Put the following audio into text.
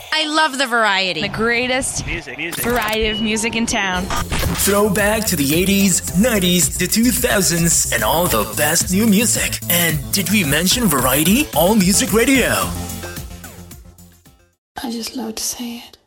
I love the variety. The greatest variety of music in town. Throwback to the 80s, 90s, the 2000s, and all the best new music. And did we mention variety? All Music Radio. I just love to say it.